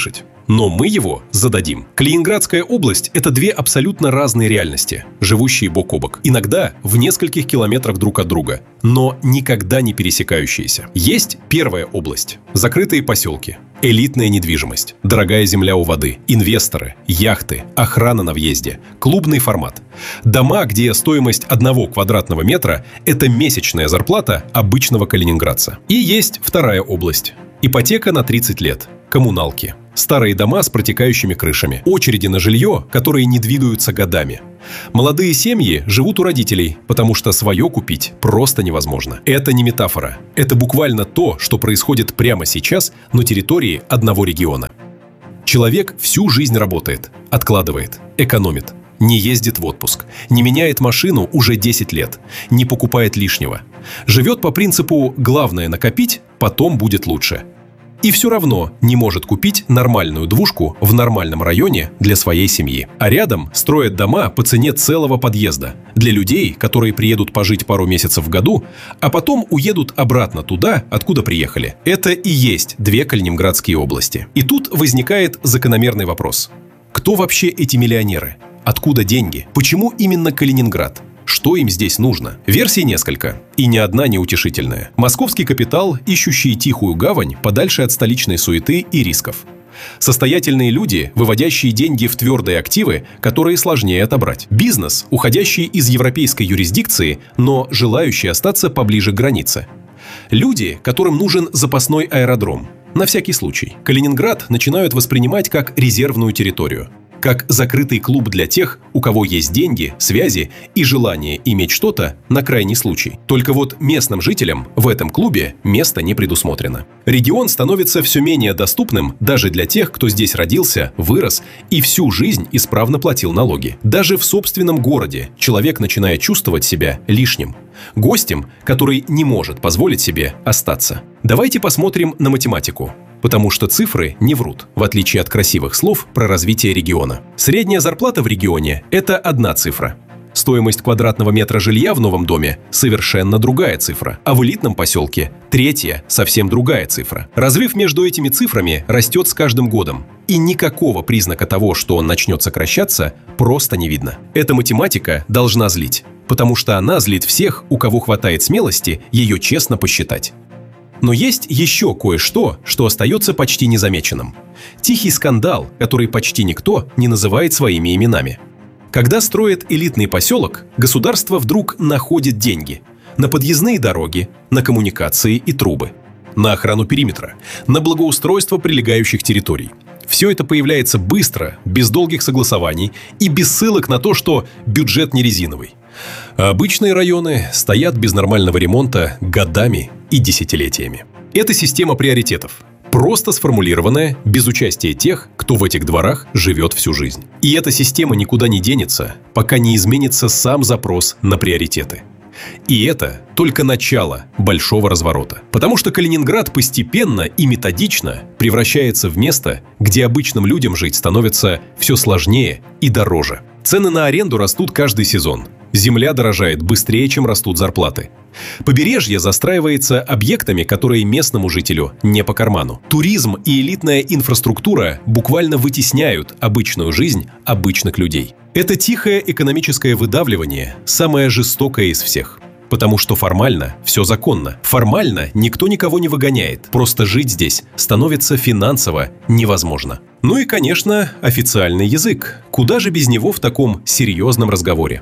но мы его зададим. Калининградская область – это две абсолютно разные реальности, живущие бок о бок. Иногда в нескольких километрах друг от друга, но никогда не пересекающиеся. Есть первая область – закрытые поселки, элитная недвижимость, дорогая земля у воды, инвесторы, яхты, охрана на въезде, клубный формат. Дома, где стоимость 1 квадратного метра – это месячная зарплата обычного калининградца. И есть вторая область – ипотека на 30 лет, коммуналки. Старые дома с протекающими крышами, очереди на жилье, которые не двигаются годами. Молодые семьи живут у родителей, потому что свое купить просто невозможно. Это не метафора. Это буквально то, что происходит прямо сейчас на территории одного региона. Человек всю жизнь работает, откладывает, экономит, не ездит в отпуск, не меняет машину уже 10 лет, не покупает лишнего. Живет по принципу «главное накопить, потом будет лучше». И все равно не может купить нормальную двушку в нормальном районе для своей семьи. А рядом строят дома по цене целого подъезда для людей, которые приедут пожить пару месяцев в году, а потом уедут обратно туда, откуда приехали. Это и есть две калининградские области. И тут возникает закономерный вопрос. Кто вообще эти миллионеры? Откуда деньги? Почему именно Калининград? Что им здесь нужно? Версий несколько, и ни одна не утешительная. Московский капитал, ищущий тихую гавань подальше от столичной суеты и рисков. Состоятельные люди, выводящие деньги в твердые активы, которые сложнее отобрать. Бизнес, уходящий из европейской юрисдикции, но желающий остаться поближе к границе. Люди, которым нужен запасной аэродром. На всякий случай. Калининград начинают воспринимать как резервную территорию. Как закрытый клуб для тех, у кого есть деньги, связи и желание иметь что-то на крайний случай. Только вот местным жителям в этом клубе место не предусмотрено. Регион становится все менее доступным даже для тех, кто здесь родился, вырос и всю жизнь исправно платил налоги. Даже в собственном городе человек начинает чувствовать себя лишним. Гостем, который не может позволить себе остаться. Давайте посмотрим на математику. Потому что цифры не врут, в отличие от красивых слов про развитие региона. Средняя зарплата в регионе – это одна цифра. Стоимость квадратного метра жилья в новом доме – совершенно другая цифра. А в элитном поселке – третья, совсем другая цифра. Разрыв между этими цифрами растет с каждым годом. И никакого признака того, что он начнет сокращаться, просто не видно. Эта математика должна злить. Потому что она злит всех, у кого хватает смелости ее честно посчитать. Но есть еще кое-что, что остается почти незамеченным. Тихий скандал, который почти никто не называет своими именами. Когда строят элитный поселок, государство вдруг находит деньги на подъездные дороги, на коммуникации и трубы, на охрану периметра, на благоустройство прилегающих территорий. Все это появляется быстро, без долгих согласований и без ссылок на то, что бюджет не резиновый. А обычные районы стоят без нормального ремонта годами и десятилетиями. Это система приоритетов, просто сформулированная без участия тех, кто в этих дворах живет всю жизнь. И эта система никуда не денется, пока не изменится сам запрос на приоритеты. И это только начало большого разворота. Потому что Калининград постепенно и методично превращается в место, где обычным людям жить становится все сложнее и дороже. Цены на аренду растут каждый сезон. Земля дорожает быстрее, чем растут зарплаты. Побережье застраивается объектами, которые местному жителю не по карману. Туризм и элитная инфраструктура буквально вытесняют обычную жизнь обычных людей. Это тихое экономическое выдавливание самое жестокое из всех. Потому что формально все законно. Формально никто никого не выгоняет. Просто жить здесь становится финансово невозможно. Ну и, конечно, официальный язык. Куда же без него в таком серьезном разговоре?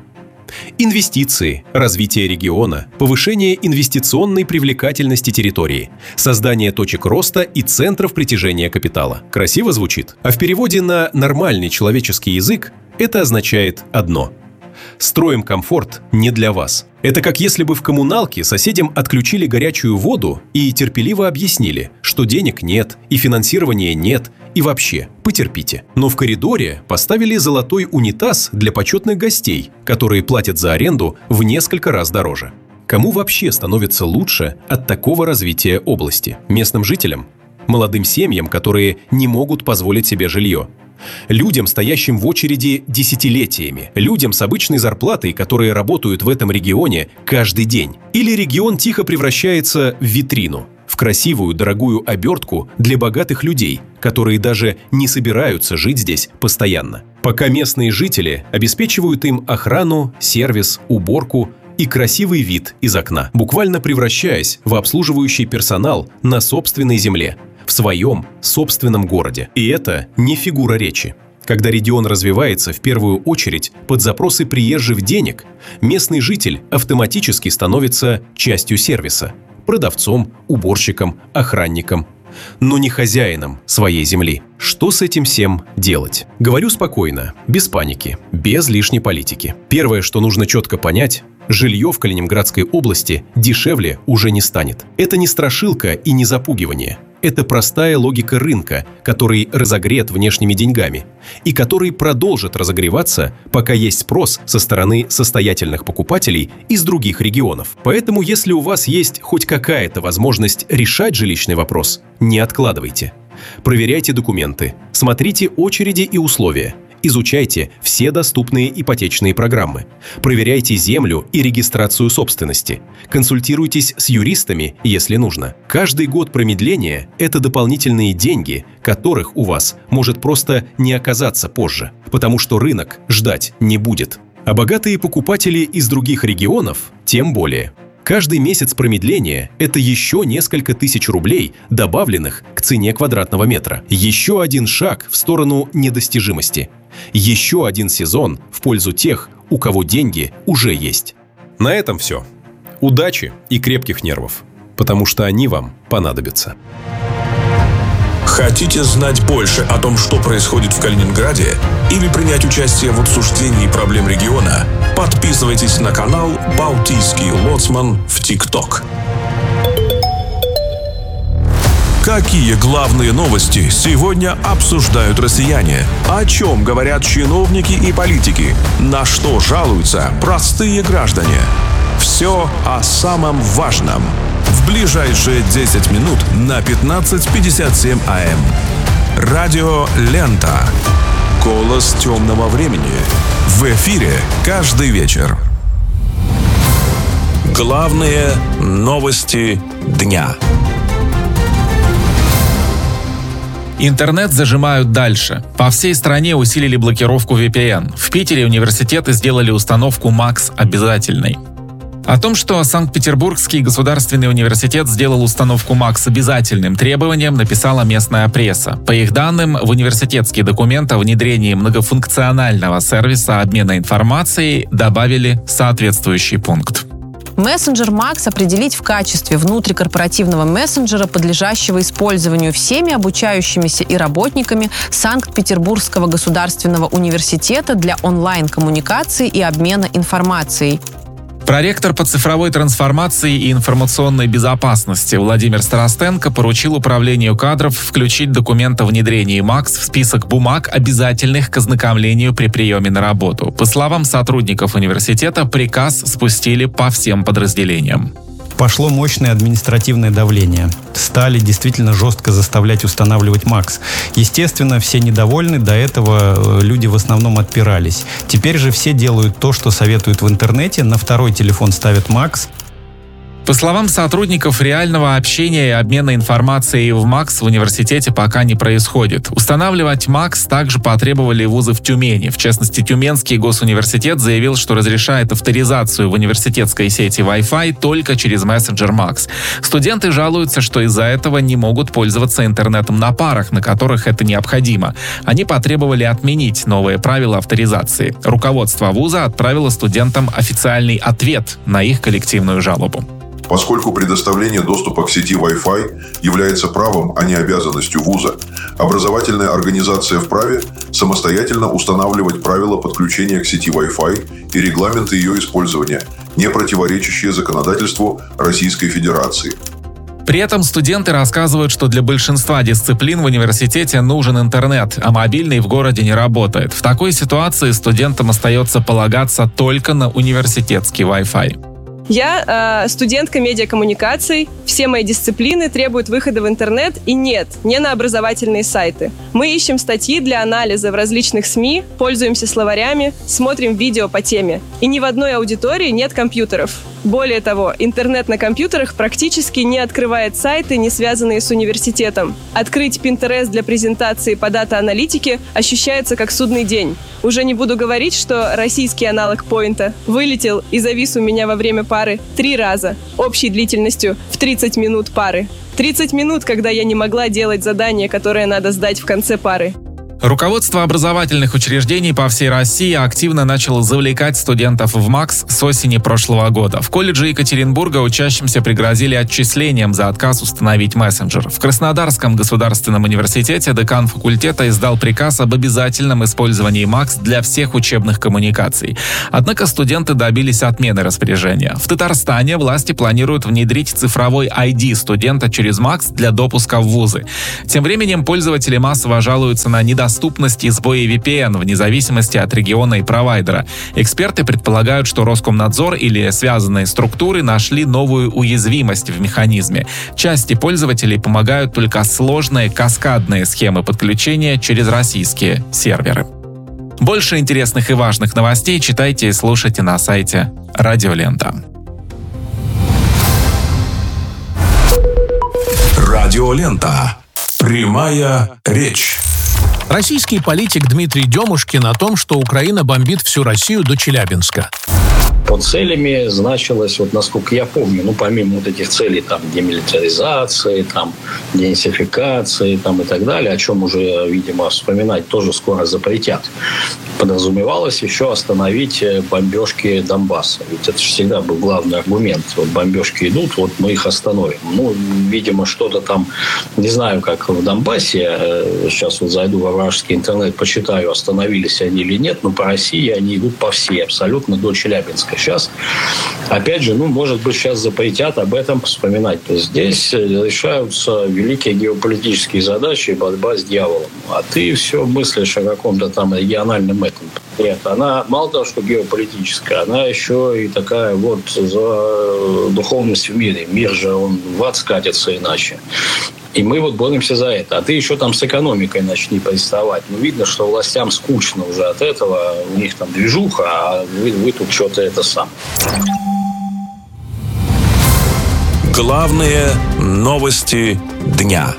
Инвестиции, развитие региона, повышение инвестиционной привлекательности территории, создание точек роста и центров притяжения капитала. Красиво звучит, а в переводе на нормальный человеческий язык это означает одно – строим комфорт не для вас. Это как если бы в коммуналке соседям отключили горячую воду и терпеливо объяснили, что денег нет, и финансирования нет, и вообще, потерпите. Но в коридоре поставили золотой унитаз для почетных гостей, которые платят за аренду в несколько раз дороже. Кому вообще становится лучше от такого развития области? Местным жителям? Молодым семьям, которые не могут позволить себе жилье? Людям, стоящим в очереди десятилетиями, людям с обычной зарплатой, которые работают в этом регионе каждый день. Или регион тихо превращается в витрину, в в красивую, дорогую обертку для богатых людей, которые даже не собираются жить здесь постоянно. Пока местные жители обеспечивают им охрану, сервис, уборку и красивый вид из окна, буквально превращаясь в обслуживающий персонал на собственной земле, в своем собственном городе. И это не фигура речи. Когда регион развивается в первую очередь под запросы приезжих денег, местный житель автоматически становится частью сервиса – продавцом, уборщиком, охранником, но не хозяином своей земли. Что с этим всем делать? Говорю спокойно, без паники, без лишней политики. Первое, что нужно четко понять – жилье в Калининградской области дешевле уже не станет. Это не страшилка и не запугивание. Это простая логика рынка, который разогрет внешними деньгами и который продолжит разогреваться, пока есть спрос со стороны состоятельных покупателей из других регионов. Поэтому, если у вас есть хоть какая-то возможность решать жилищный вопрос, не откладывайте. Проверяйте документы, смотрите очереди и условия. Изучайте все доступные ипотечные программы. Проверяйте землю и регистрацию собственности. Консультируйтесь с юристами, если нужно. Каждый год промедления – это дополнительные деньги, которых у вас может просто не оказаться позже, потому что рынок ждать не будет. А богатые покупатели из других регионов тем более. Каждый месяц промедления – это еще несколько тысяч рублей, добавленных к цене квадратного метра. Еще один шаг в сторону недостижимости. Еще один сезон в пользу тех, у кого деньги уже есть. На этом все. Удачи и крепких нервов, потому что они вам понадобятся. Хотите знать больше о том, что происходит в Калининграде, или принять участие в обсуждении проблем региона? Подписывайтесь на канал «Балтийский лоцман» в ТикТок. Какие главные новости сегодня обсуждают россияне? О чем говорят чиновники и политики? На что жалуются простые граждане? Все о самом важном в ближайшие 10 минут на 15:57 АМ. Радио «Лента». Голос темного времени. В эфире каждый вечер. Главные новости дня. Интернет зажимают дальше. По всей стране усилили блокировку VPN. В Питере университеты сделали установку МАКС обязательной. О том, что Санкт-Петербургский государственный университет сделал установку МАКС обязательным требованием, написала местная пресса. По их данным, в университетский документ о внедрении многофункционального сервиса обмена информацией добавили соответствующий пункт. Мессенджер МАКС определить в качестве внутрикорпоративного мессенджера, подлежащего использованию всеми обучающимися и работниками Санкт-Петербургского государственного университета для онлайн-коммуникации и обмена информацией. Проректор по цифровой трансформации и информационной безопасности Владимир Старостенко поручил управлению кадров включить документ о внедрении МАКС в список бумаг, обязательных к ознакомлению при приеме на работу. По словам сотрудников университета, приказ спустили по всем подразделениям. Пошло мощное административное давление. Стали действительно жестко заставлять устанавливать МАКС. Естественно, все недовольны, до этого люди в основном отпирались. Теперь же все делают то, что советуют в интернете, на второй телефон ставят МАКС. По словам сотрудников, реального общения и обмена информацией в МАКС в университете пока не происходит. Устанавливать МАКС также потребовали вузы в Тюмени. В частности, Тюменский госуниверситет заявил, что разрешает авторизацию в университетской сети Wi-Fi только через мессенджер МАКС. Студенты жалуются, что из-за этого не могут пользоваться интернетом на парах, на которых это необходимо. Они потребовали отменить новые правила авторизации. Руководство вуза отправило студентам официальный ответ на их коллективную жалобу. Поскольку предоставление доступа к сети Wi-Fi является правом, а не обязанностью вуза, образовательная организация вправе самостоятельно устанавливать правила подключения к сети Wi-Fi и регламенты ее использования, не противоречащие законодательству Российской Федерации. При этом студенты рассказывают, что для большинства дисциплин в университете нужен интернет, а мобильный в городе не работает. В такой ситуации студентам остается полагаться только на университетский Wi-Fi. Я студентка медиакоммуникаций, все мои дисциплины требуют выхода в интернет, и нет, не на образовательные сайты. Мы ищем статьи для анализа в различных СМИ, пользуемся словарями, смотрим видео по теме. И ни в одной аудитории нет компьютеров. Более того, интернет на компьютерах практически не открывает сайты, не связанные с университетом. Открыть Pinterest для презентации по дата-аналитике ощущается как судный день. Уже не буду говорить, что российский аналог Поинта вылетел и завис у меня во время пары 3 раза, общей длительностью в 30 минут пары. 30 минут, когда я не могла делать задание, которое надо сдать в конце пары. Руководство образовательных учреждений по всей России активно начало завлекать студентов в МАКС с осени прошлого года. В колледже Екатеринбурга учащимся пригрозили отчислением за отказ установить мессенджер. В Краснодарском государственном университете декан факультета издал приказ об обязательном использовании МАКС для всех учебных коммуникаций. Однако студенты добились отмены распоряжения. В Татарстане власти планируют внедрить цифровой ID студента через МАКС для допуска в вузы. Тем временем пользователи массово жалуются на недоступность и сбои VPN вне зависимости от региона и провайдера. Эксперты предполагают, что Роскомнадзор или связанные структуры нашли новую уязвимость в механизме. Части пользователей помогают только сложные каскадные схемы подключения через российские серверы. Больше интересных и важных новостей читайте и слушайте на сайте Радиолента. Радиолента. Прямая речь. Российский политик Дмитрий Демушкин о том, что Украина бомбит всю Россию до Челябинска. Под целями значилось, вот насколько я помню, помимо вот этих целей там демилитаризации, там денацификации там и так далее, о чем уже, видимо, вспоминать тоже скоро запретят, подразумевалось еще остановить бомбежки Донбасса. Ведь это всегда был главный аргумент. Вот бомбежки идут, вот мы их остановим. Видимо, что-то там, не знаю, как в Донбассе, сейчас вот зайду во вражеский интернет, почитаю, остановились они или нет, но по России они идут по всей, абсолютно до Челябинска. Сейчас, опять же, может быть, сейчас запретят об этом вспоминать. То есть здесь решаются великие геополитические задачи, борьба с дьяволом. А ты все мыслишь о каком-то там региональном этом. Нет, она мало того, что геополитическая, она еще и такая вот за духовность в мире. Мир же, он в ад скатится иначе. И мы вот боремся за это. А ты еще там с экономикой начни приставать. Видно, что властям скучно уже от этого. У них там движуха, а вы тут что-то это сам. Главные новости дня.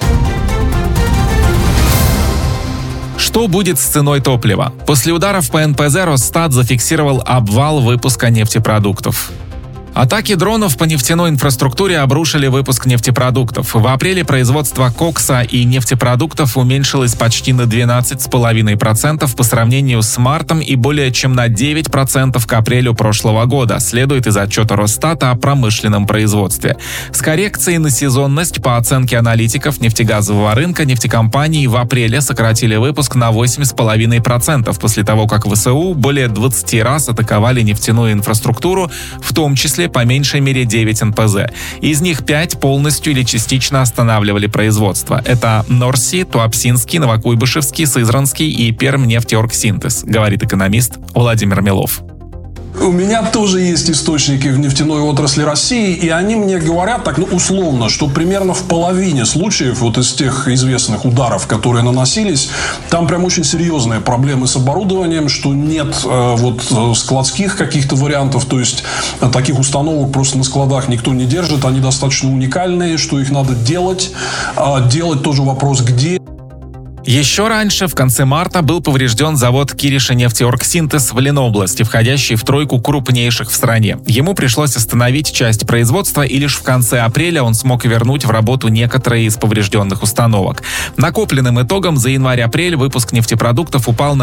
Что будет с ценой топлива? После ударов по НПЗ Росстат зафиксировал обвал выпуска нефтепродуктов. Атаки дронов по нефтяной инфраструктуре обрушили выпуск нефтепродуктов. В апреле производство кокса и нефтепродуктов уменьшилось почти на 12,5% по сравнению с мартом и более чем на 9% к апрелю прошлого года, следует из отчета Росстата о промышленном производстве. С коррекцией на сезонность, по оценке аналитиков нефтегазового рынка, нефтекомпании в апреле сократили выпуск на 8,5% после того, как ВСУ более 20 раз атаковали нефтяную инфраструктуру, в том числе по меньшей мере 9 НПЗ. Из них 5 полностью или частично останавливали производство. Это Норси, Туапсинский, Новокуйбышевский, Сызранский и Пермнефтеоргсинтез, говорит экономист Владимир Милов. У меня тоже есть источники в нефтяной отрасли России, и они мне говорят так, условно, что примерно в половине случаев вот из тех известных ударов, которые наносились, там прям очень серьезные проблемы с оборудованием, что нет складских каких-то вариантов, то есть таких установок просто на складах никто не держит, они достаточно уникальные, что их надо делать. Делать тоже вопрос где. Еще раньше, в конце марта, был поврежден завод Киришенефтеоргсинтез в Ленобласти, входящий в тройку крупнейших в стране. Ему пришлось остановить часть производства, и лишь в конце апреля он смог вернуть в работу некоторые из поврежденных установок. Накопленным итогом за январь-апрель выпуск нефтепродуктов упал на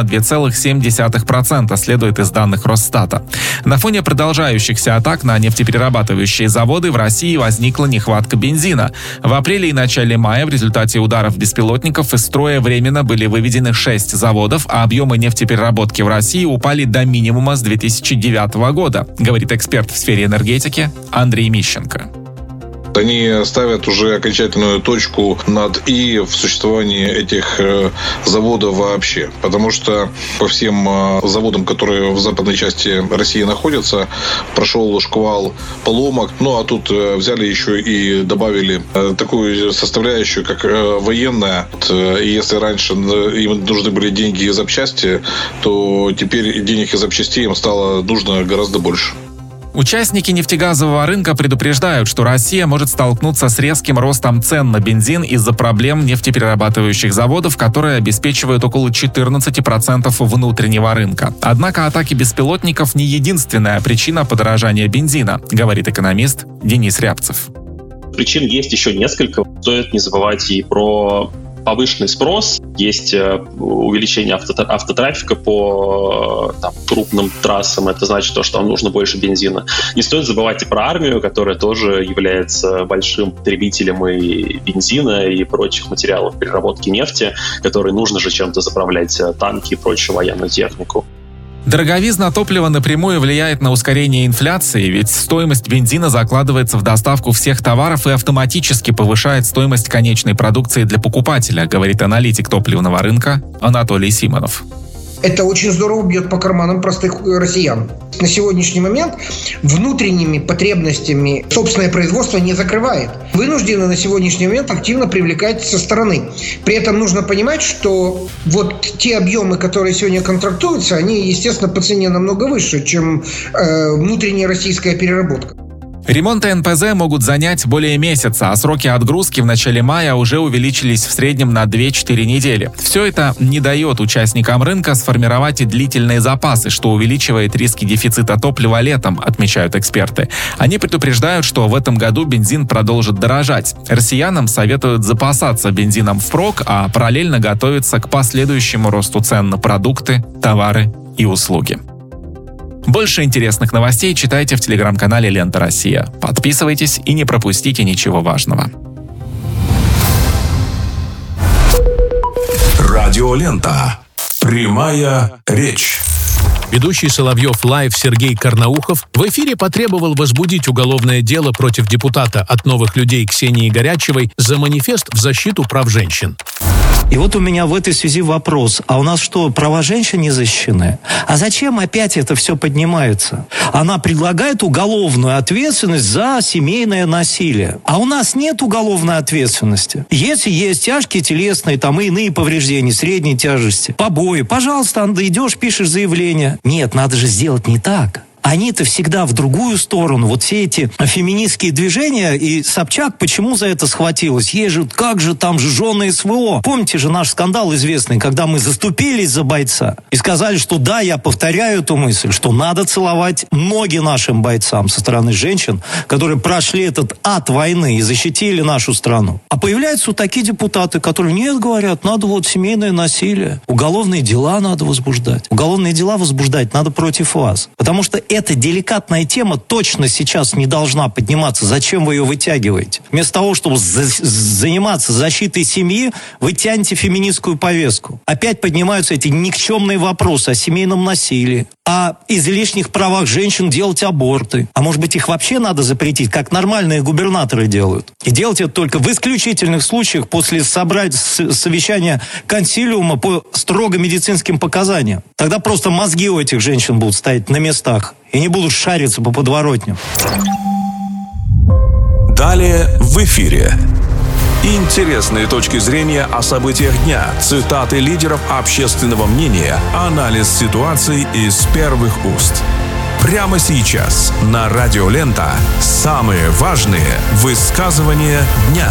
2,7%, следует из данных Росстата. На фоне продолжающихся атак на нефтеперерабатывающие заводы в России возникла нехватка бензина. В апреле и начале мая в результате ударов беспилотников из строя временно были выведены 6 заводов, а объемы нефтепереработки в России упали до минимума с 2009 года, говорит эксперт в сфере энергетики Андрей Мищенко. Они ставят уже окончательную точку над «и» в существовании этих заводов вообще. Потому что по всем заводам, которые в западной части России находятся, прошел шквал поломок. А тут взяли еще и добавили такую составляющую, как военная. И если раньше им нужны были деньги и запчасти, то теперь денег и запчастей им стало нужно гораздо больше. Участники нефтегазового рынка предупреждают, что Россия может столкнуться с резким ростом цен на бензин из-за проблем нефтеперерабатывающих заводов, которые обеспечивают около 14% внутреннего рынка. Однако атаки беспилотников не единственная причина подорожания бензина, говорит экономист Денис Рябцев. Причин есть еще несколько. Стоит не забывать и про повышенный спрос, есть увеличение автотрафика по крупным трассам, это значит то, что нам нужно больше бензина. Не стоит забывать и про армию, которая тоже является большим потребителем и бензина, и прочих материалов переработки нефти, которые нужно же чем-то заправлять танки и прочую военную технику. Дороговизна топлива напрямую влияет на ускорение инфляции, ведь стоимость бензина закладывается в доставку всех товаров и автоматически повышает стоимость конечной продукции для покупателя, говорит аналитик топливного рынка Анатолий Симонов. Это очень здорово бьет по карманам простых россиян. На сегодняшний момент внутренними потребностями собственное производство не закрывает. Вынуждены на сегодняшний момент активно привлекать со стороны. При этом нужно понимать, что вот те объемы, которые сегодня контрактуются, они, естественно, по цене намного выше, чем внутренняя российская переработка. Ремонты НПЗ могут занять более месяца, а сроки отгрузки в начале мая уже увеличились в среднем на 2-4 недели. Все это не дает участникам рынка сформировать и длительные запасы, что увеличивает риски дефицита топлива летом, отмечают эксперты. Они предупреждают, что в этом году бензин продолжит дорожать. Россиянам советуют запасаться бензином впрок, а параллельно готовиться к последующему росту цен на продукты, товары и услуги. Больше интересных новостей читайте в телеграм-канале «Лента Россия». Подписывайтесь и не пропустите ничего важного. Радиолента. Прямая речь. Ведущий Соловьев Лайв Сергей Карнаухов в эфире потребовал возбудить уголовное дело против депутата «От новых людей» Ксении Горячевой за манифест в защиту прав женщин. И вот у меня в этой связи вопрос. А у нас что, права женщин не защищены? А зачем опять это все поднимается? Она предлагает уголовную ответственность за семейное насилие. А у нас нет уголовной ответственности. Если есть тяжкие телесные и иные повреждения средней тяжести, побои, пожалуйста, идешь, пишешь заявление. Нет, надо же сделать не так. Они-то всегда в другую сторону. Вот все эти феминистские движения, и Собчак почему за это схватилась? Ей же, как же там же жены СВО. Помните же наш скандал известный, когда мы заступились за бойца и сказали, что да, я повторяю эту мысль, что надо целовать ноги нашим бойцам со стороны женщин, которые прошли этот ад войны и защитили нашу страну. А появляются вот такие депутаты, которые нет, говорят, надо вот семейное насилие, уголовные дела надо возбуждать. Уголовные дела возбуждать надо против вас. Потому что эта деликатная тема точно сейчас не должна подниматься. Зачем вы ее вытягиваете? Вместо того, чтобы заниматься защитой семьи, вы тянете феминистскую повестку. Опять поднимаются эти никчемные вопросы о семейном насилии, о излишних правах женщин делать аборты. А может быть, их вообще надо запретить, как нормальные губернаторы делают. И делать это только в исключительных случаях после совещания консилиума по строго медицинским показаниям. Тогда просто мозги у этих женщин будут стоять на местах и не будут шариться по подворотням. Далее в эфире. Интересные точки зрения о событиях дня, цитаты лидеров общественного мнения, анализ ситуации из первых уст. Прямо сейчас на Радиолента самые важные высказывания дня.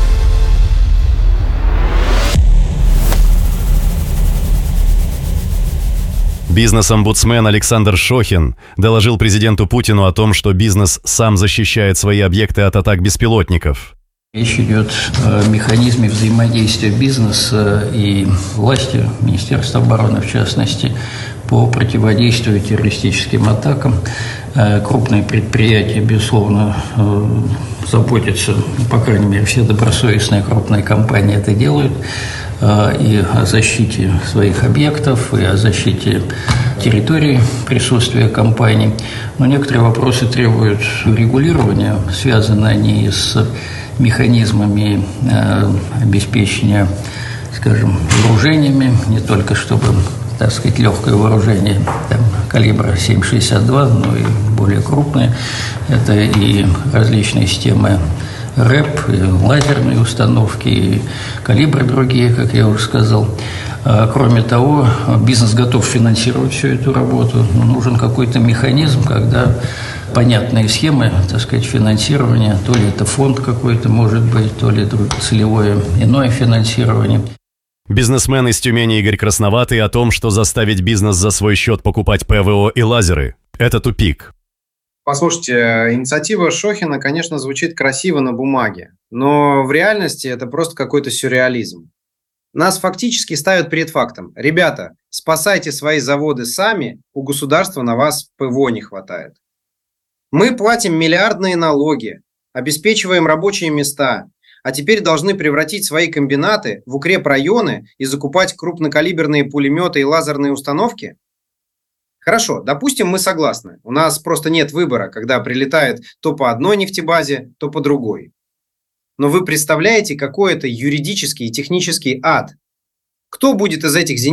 Бизнес-омбудсмен Александр Шохин доложил президенту Путину о том, что бизнес сам защищает свои объекты от атак беспилотников. Речь идет о механизме взаимодействия бизнеса и власти, Министерства обороны в частности, по противодействию террористическим атакам. Крупные предприятия, безусловно, заботятся, по крайней мере, все добросовестные крупные компании это делают, и о защите своих объектов, и о защите территории присутствия компаний. Но некоторые вопросы требуют регулирования, связаны они с механизмами обеспечения, скажем, вооружениями, не только чтобы, так сказать, легкое вооружение калибра 7,62, но и более крупные. Это и различные системы РЭП, и лазерные установки, и калибры другие, как я уже сказал. Кроме того, бизнес готов финансировать всю эту работу, но нужен какой-то механизм, когда понятные схемы, так сказать, финансирования. То ли это фонд какой-то может быть, то ли целевое иное финансирование. Бизнесмен из Тюмени Игорь Красноватый о том, что заставить бизнес за свой счет покупать ПВО и лазеры – это тупик. Послушайте, инициатива Шохина, конечно, звучит красиво на бумаге, но в реальности это просто какой-то сюрреализм. Нас фактически ставят перед фактом. Ребята, спасайте свои заводы сами, у государства на вас ПВО не хватает. Мы платим миллиардные налоги, обеспечиваем рабочие места, а теперь должны превратить свои комбинаты в укрепрайоны и закупать крупнокалиберные пулеметы и лазерные установки? Хорошо, допустим, мы согласны. У нас просто нет выбора, когда прилетает то по одной нефтебазе, то по другой. Но вы представляете, какой это юридический и технический ад? Кто будет из этих зенитных